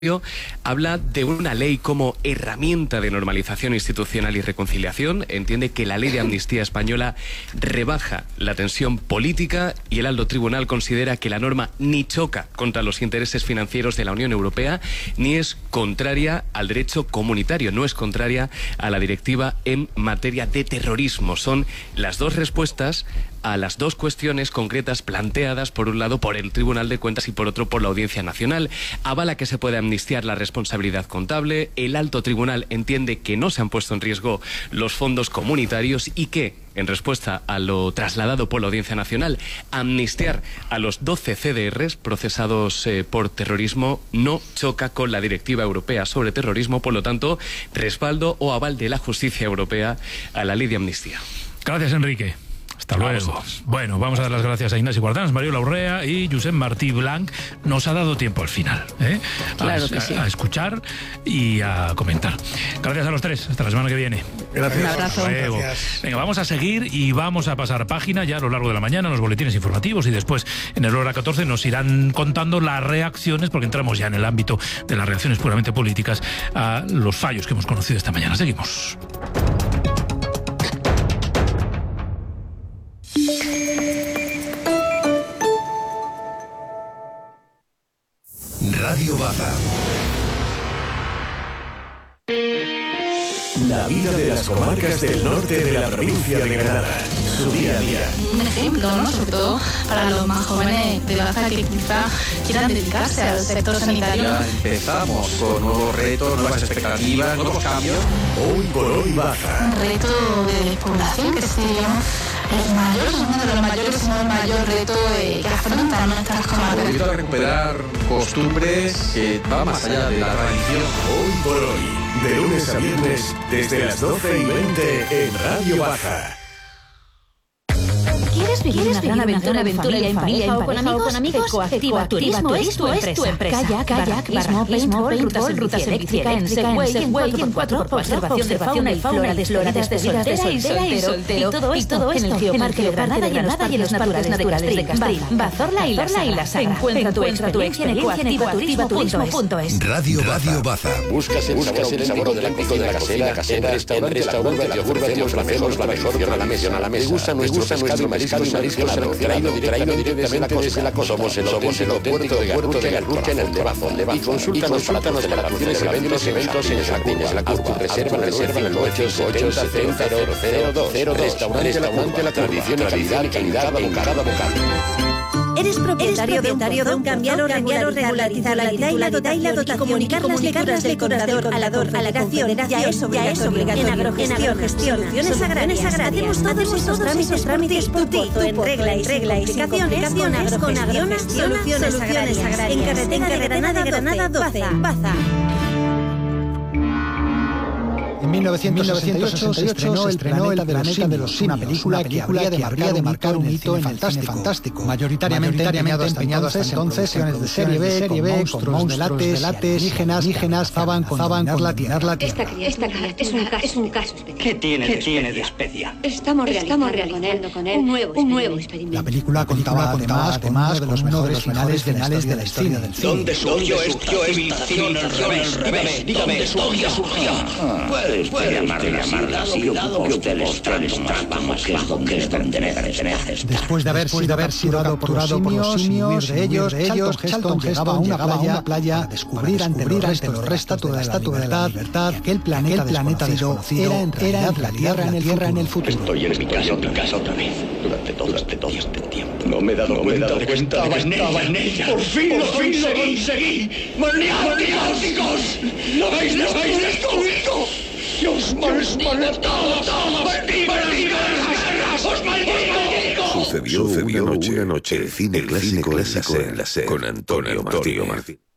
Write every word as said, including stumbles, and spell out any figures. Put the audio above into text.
habla de una ley como herramienta de normalización institucional y reconciliación. Entiende que la ley de amnistía española rebaja la tensión política y el alto tribunal considera que la norma ni choca contra los intereses financieros de la Unión Europea ni es contraria al derecho comunitario, no es contraria a la directiva en materia de terrorismo. Son las dos respuestas a las dos cuestiones concretas planteadas, por un lado por el Tribunal de Cuentas y por otro por la Audiencia Nacional. Avala que se puede amnistiar la responsabilidad contable, el alto tribunal entiende que no se han puesto en riesgo los fondos comunitarios y que, en respuesta a lo trasladado por la Audiencia Nacional, amnistiar a los doce C D Rs procesados eh, por terrorismo no choca con la Directiva Europea sobre Terrorismo, por lo tanto, respaldo o aval de la justicia europea a la ley de amnistía. Gracias, Enrique. Hasta luego. Bueno, vamos a dar las gracias a Ignasi Guardans, Mario Laurrea y Josep Martí Blanc. Nos ha dado tiempo al final, ¿eh? Claro a, que sí. a, a escuchar y a comentar. Gracias a los tres. Hasta la semana que viene. Gracias. Un abrazo. Gracias. Venga, vamos a seguir y vamos a pasar página ya a lo largo de la mañana en los boletines informativos y después en el hora catorce nos irán contando las reacciones, porque entramos ya en el ámbito de las reacciones puramente políticas a los fallos que hemos conocido esta mañana. Seguimos. Radio Baza. La vida de las comarcas del norte de la provincia de Granada. Su día a día. Un ejemplo, ¿no? Sobre todo para los más jóvenes de Baza que quizá quieran dedicarse al sector sanitario. Ya empezamos con nuevos retos, nuevas expectativas, nuevos cambios. Hoy por hoy Baza. Un reto de despoblación que se el mayor, uno de los mayores, sino el mayor reto eh, que afrontan nuestras comarcas. Ayuda a recuperar costumbres que va más allá de la tradición. Hoy por hoy, de lunes a viernes, desde las doce y veinte en Radio Baza. ¿Quieres vivir una gran aventura, aventura en familia, en pareja o con amigos? Ecoactiva Turismo es tu empresa. Kayak, kayak, barranquismo, paintball, rutas en bicicleta, en Segway, en cuatro por cuatro, observación de fauna y flora, despedidas de soltera y soltero, y todo esto en el Geoparque de Granada y en los parques naturales de Castell, Bazorla y la Sagra. Encuentra tu experiencia en ecoactiva turismo punto es. Radio Baza. Buscas el sabor auténtico de la casera, casera, en restaurante La Curva te ofrecemos la mejor opción a la mesa. Me gusta nuestro pescado mariscado seleccionado, traído directamente desde la costa. Somos el aeropuerto de Garrucha en el Debazo. Y consúltanos para celebraciones, eventos, eventos en Jardines La Curva. Reserva en el ocho ocho cero cero cero dos. Restaurante La Tradición y calidad en cada bocal. ¿Eres propietario de un pozón? Cambiar o regularizar la titularidad y la dotación, comunicar las lecturas del contador a la Confederación, ya es obligatorio. En agrogestión, soluciones agrarias, hacemos todos esos trámites por ti, en regla y complicaciones con agrogestión, soluciones agrarias, en carretera de Granada doce, Baza. En mil novecientos sesenta y ocho se estrenó El planeta de los simios, una película que habría de marcar un hito en el cine fantástico, mayoritariamente empeñado hasta entonces en producciones de serie B, monstruos de látex, alienígenas, zaban con la tierra. Esta criatura es un caso especial. ¿Qué tiene de especial? Estamos realizando con él un nuevo experimento. La película contaba además de los mejores finales de la historia del cine. ¿Dónde surgió esta civilización al revés? Dígame, ¿dónde surgió? Puede llamarla así, ocupa usted el estrato más bajo, que es donde pertenece. Después de haber sido capturado por los simios, de ellos, Charlton llegaba a una playa a descubrir ante el resto de la estatua de la libertad que el planeta desconocido era en realidad la Tierra en el futuro. Estoy en mi casa otra vez, durante todo este tiempo. No me he dado cuenta de que estaba en ella. ¡Por fin lo conseguí! ¡Maniáticos! ¡Lo habéis descubierto! ¡Dios maldigo todo! ¡Maldito las guerras! ¡Os maldigo! Sucedió una noche, el cine clásico en la SER, con Antonio Martín.